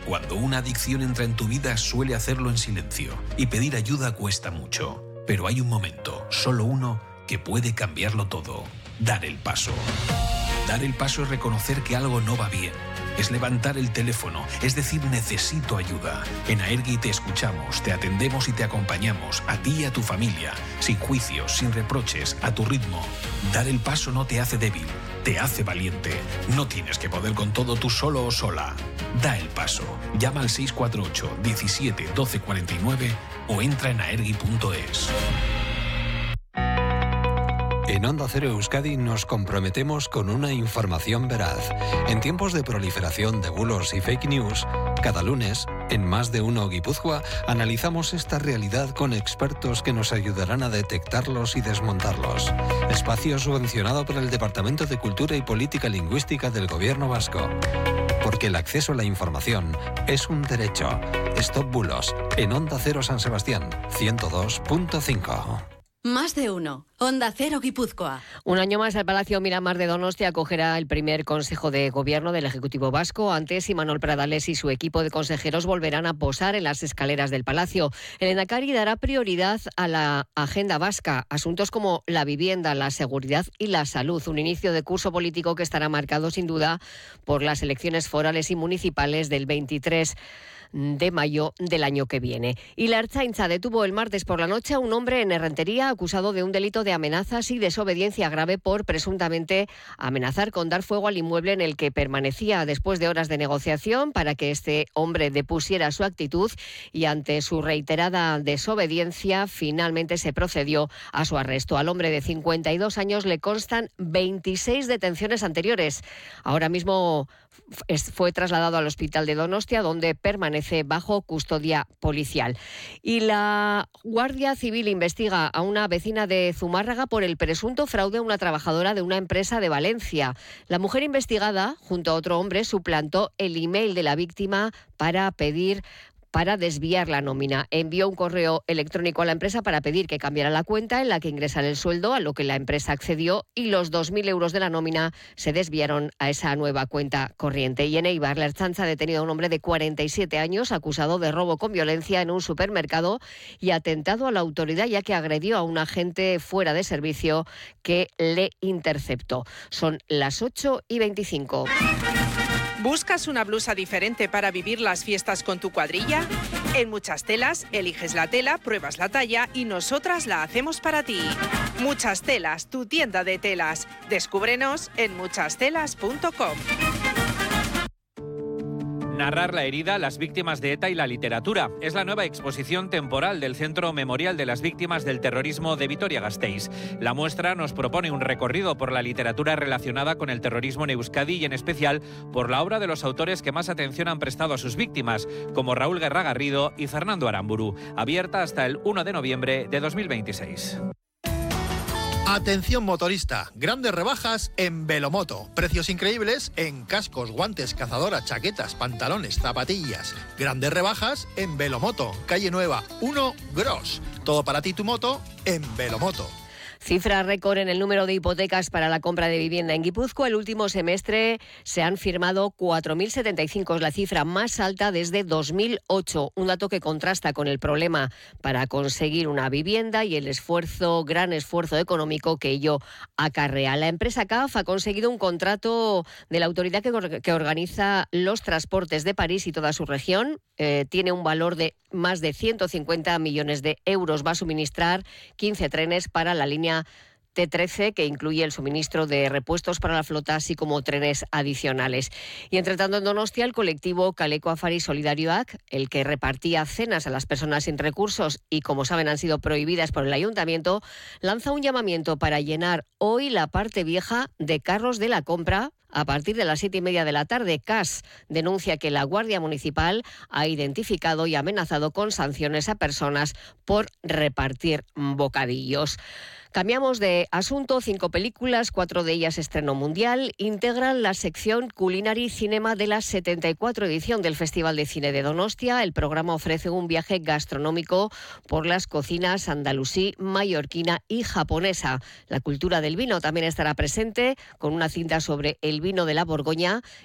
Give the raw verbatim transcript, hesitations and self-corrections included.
Cuando una adicción entra en tu vida suele hacerlo en silencio y pedir ayuda cuesta mucho. Pero hay un momento, solo uno, que puede cambiarlo todo. Dar el paso. Dar el paso es reconocer que algo no va bien. Es levantar el teléfono, es decir, necesito ayuda. En Aergi te escuchamos, te atendemos y te acompañamos, a ti y a tu familia, sin juicios, sin reproches, a tu ritmo. Dar el paso no te hace débil, te hace valiente. No tienes que poder con todo tú solo o sola. Da el paso. Llama al seis cuatro ocho, diecisiete, doce cuarenta y nueve o entra en aergi punto es. En Onda Cero Euskadi nos comprometemos con una información veraz. En tiempos de proliferación de bulos y fake news, cada lunes, en Más de Uno Guipúzcoa, analizamos esta realidad con expertos que nos ayudarán a detectarlos y desmontarlos. Espacio subvencionado por el Departamento de Cultura y Política Lingüística del Gobierno Vasco. Porque el acceso a la información es un derecho. Stop Bulos, en Onda Cero San Sebastián, ciento dos punto cinco. Más de uno. Onda Cero Guipúzcoa. Un año más el Palacio Miramar de Donostia acogerá el primer Consejo de Gobierno del Ejecutivo Vasco. Antes, Imanol Pradales y su equipo de consejeros volverán a posar en las escaleras del Palacio. El Endacari dará prioridad a la agenda vasca, asuntos como la vivienda, la seguridad y la salud. Un inicio de curso político que estará marcado sin duda por las elecciones forales y municipales del veintitrés de mayo del año que viene. Y la Ertzaintza detuvo el martes por la noche a un hombre en Errentería acusado de un delito de amenazas y desobediencia grave por presuntamente amenazar con dar fuego al inmueble en el que permanecía. Después de horas de negociación para que este hombre depusiera su actitud y ante su reiterada desobediencia, finalmente se procedió a su arresto. Al hombre de cincuenta y dos años le constan veintiséis detenciones anteriores. Ahora mismo fue trasladado al hospital de Donostia, donde permanece bajo custodia policial. Y la Guardia Civil investiga a una vecina de Zumárraga por el presunto fraude a una trabajadora de una empresa de Valencia. La mujer investigada, junto a otro hombre, suplantó el email de la víctima para pedir para desviar la nómina. Envió un correo electrónico a la empresa para pedir que cambiara la cuenta en la que ingresar el sueldo, a lo que la empresa accedió, y los dos mil euros de la nómina se desviaron a esa nueva cuenta corriente. Y en Eibar, la Ertzaintza ha detenido a un hombre de cuarenta y siete años acusado de robo con violencia en un supermercado y atentado a la autoridad, ya que agredió a un agente fuera de servicio que le interceptó. Son las ocho y veinticinco. ¿Buscas una blusa diferente para vivir las fiestas con tu cuadrilla? En Muchas Telas eliges la tela, pruebas la talla y nosotras la hacemos para ti. Muchas Telas, tu tienda de telas. Descúbrenos en muchas telas punto com. Narrar la herida, las víctimas de ETA y la literatura. Es la nueva exposición temporal del Centro Memorial de las Víctimas del Terrorismo de Vitoria-Gasteiz. La muestra nos propone un recorrido por la literatura relacionada con el terrorismo en Euskadi y en especial por la obra de los autores que más atención han prestado a sus víctimas, como Raúl Guerra Garrido y Fernando Aramburu. Abierta hasta el uno de noviembre de dos mil veintiséis. Atención motorista, grandes rebajas en Velomoto. Precios increíbles en cascos, guantes, cazadoras, chaquetas, pantalones, zapatillas. Grandes rebajas en Velomoto, calle Nueva, uno Gros. Todo para ti tu moto en Velomoto. Cifra récord en el número de hipotecas para la compra de vivienda en Guipúzcoa. El último semestre se han firmado cuatro mil setenta y cinco, es la cifra más alta desde dos mil ocho. Un dato que contrasta con el problema para conseguir una vivienda y el esfuerzo, gran esfuerzo económico que ello acarrea. La empresa C A F ha conseguido un contrato de la autoridad que, que organiza los transportes de París y toda su región. Eh, tiene un valor de más de ciento cincuenta millones de euros. Va a suministrar quince trenes para la línea T trece, que incluye el suministro de repuestos para la flota, así como trenes adicionales. Y entre tanto, en Donostia, el colectivo Kaleko Afari Solidarioak, el que repartía cenas a las personas sin recursos y, como saben, han sido prohibidas por el ayuntamiento, lanza un llamamiento para llenar hoy la parte vieja de carros de la compra a partir de las siete y media de la tarde. C A S denuncia que la Guardia Municipal ha identificado y amenazado con sanciones a personas por repartir bocadillos. Cambiamos de asunto. Cinco películas, cuatro de ellas estreno mundial, integran la sección Culinary Cinema de la setenta y cuatro edición del Festival de Cine de Donostia. El programa ofrece un viaje gastronómico por las cocinas andalusí, mallorquina y japonesa. La cultura del vino también estará presente, con una cinta sobre el vino de la Borgoña